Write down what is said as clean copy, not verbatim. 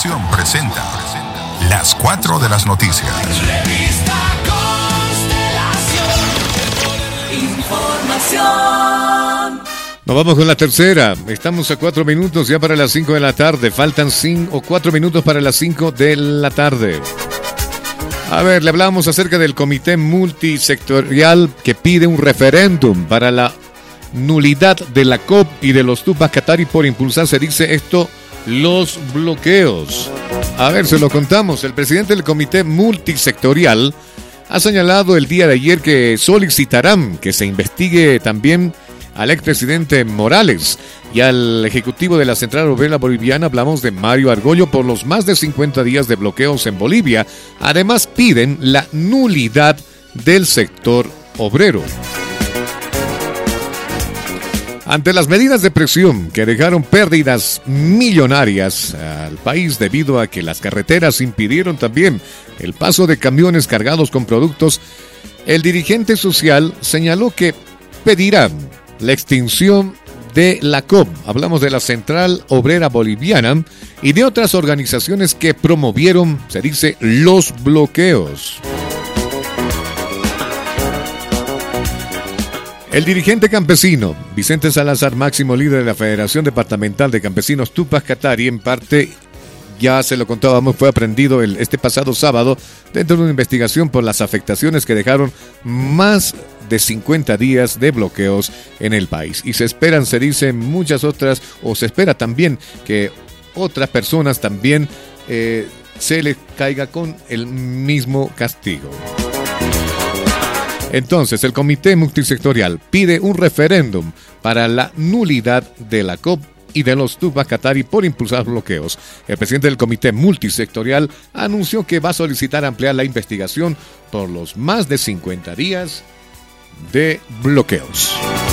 Comunicación presenta Las 4 de las noticias. Revista Constelación. Información. Nos vamos con la tercera. Estamos a 4 minutos ya para las 5 de la tarde. Faltan 4 minutos para las 5 de la tarde. A ver, le hablábamos acerca del comité multisectorial que pide un referéndum para la nulidad de la COP y de los Tupac Katari por impulsar, se dice esto, los bloqueos. A ver, se lo contamos. El presidente del comité multisectorial ha señalado el día de ayer que solicitarán que se investigue también al expresidente Morales y al ejecutivo de la Central Obrera Boliviana, hablamos de Mario Argollo, por los más de 50 días de bloqueos en Bolivia. Además, piden la nulidad del sector obrero. Ante las medidas de presión que dejaron pérdidas millonarias al país debido a que las carreteras impidieron también el paso de camiones cargados con productos, el dirigente social señaló que pedirán la extinción de la COP, hablamos de la Central Obrera Boliviana, y de otras organizaciones que promovieron, se dice, los bloqueos. El dirigente campesino Vicente Salazar, máximo líder de la Federación Departamental de Campesinos Tupac Katari, en parte, ya se lo contábamos, fue aprendido este pasado sábado dentro de una investigación por las afectaciones que dejaron más de 50 días de bloqueos en el país. Y se esperan, se dicen muchas otras, o se espera también que otras personas también se les caiga con el mismo castigo. Entonces, el comité multisectorial pide un referéndum para la nulidad de la COP y de los Tupac Katari por impulsar bloqueos. El presidente del comité multisectorial anunció que va a solicitar ampliar la investigación por los más de 50 días de bloqueos.